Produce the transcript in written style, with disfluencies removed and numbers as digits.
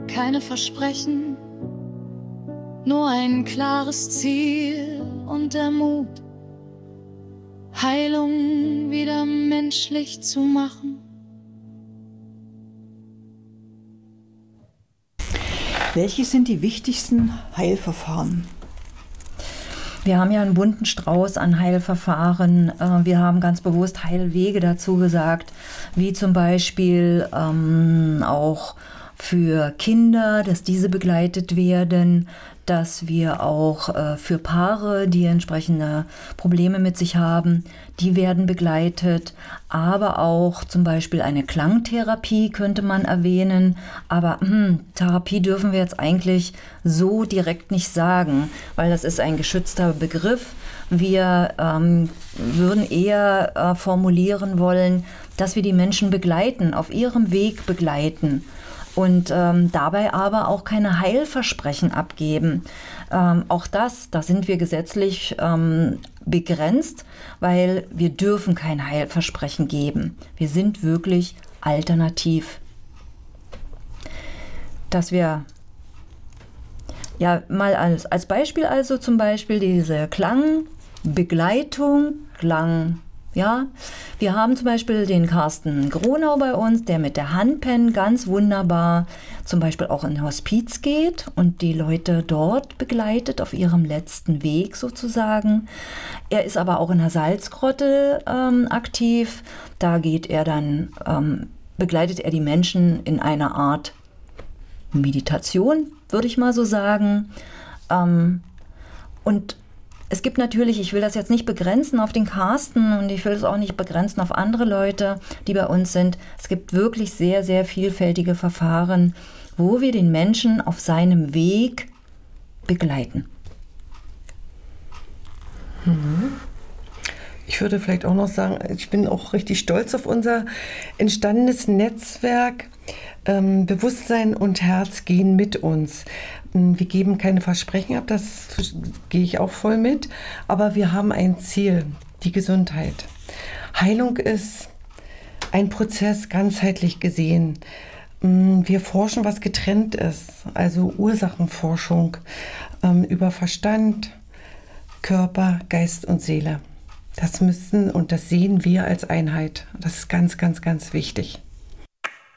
keine Versprechen, nur ein klares Ziel und der Mut, Heilung wieder menschlich zu machen. Welche sind die wichtigsten Heilverfahren? Wir haben ja einen bunten Strauß an Heilverfahren. Wir haben ganz bewusst Heilwege dazu gesagt, wie zum Beispiel auch für Kinder, dass diese begleitet werden, dass wir auch für Paare, die entsprechende Probleme mit sich haben, die werden begleitet, aber auch zum Beispiel eine Klangtherapie könnte man erwähnen, aber Therapie dürfen wir jetzt eigentlich so direkt nicht sagen, weil das ist ein geschützter Begriff. Wir würden eher formulieren wollen, dass wir die Menschen begleiten, auf ihrem Weg begleiten. Und dabei aber auch keine Heilversprechen abgeben. Auch da sind wir gesetzlich begrenzt, weil wir dürfen kein Heilversprechen geben. Wir sind wirklich alternativ. Dass wir, ja mal als Beispiel also zum Beispiel diese Klangbegleitung, ja, wir haben zum Beispiel den Carsten Gronau bei uns, der mit der Handpen ganz wunderbar zum Beispiel auch in Hospiz geht und die Leute dort begleitet auf ihrem letzten Weg sozusagen. Er ist aber auch in der Salzgrotte aktiv. Da geht er dann, begleitet er die Menschen in einer Art Meditation, würde ich mal so sagen. Und es gibt natürlich, ich will das jetzt nicht begrenzen auf den Carsten und ich will es auch nicht begrenzen auf andere Leute, die bei uns sind. Es gibt wirklich sehr, sehr vielfältige Verfahren, wo wir den Menschen auf seinem Weg begleiten. Ich würde vielleicht auch noch sagen, ich bin auch richtig stolz auf unser entstandenes Netzwerk. Bewusstsein und Herz gehen mit uns. Wir geben keine Versprechen ab, das gehe ich auch voll mit, aber wir haben ein Ziel, die Gesundheit. Heilung ist ein Prozess, ganzheitlich gesehen. Wir forschen, was getrennt ist, also Ursachenforschung über Verstand, Körper, Geist und Seele. Das müssen und das sehen wir als Einheit. Das ist ganz, ganz, ganz wichtig.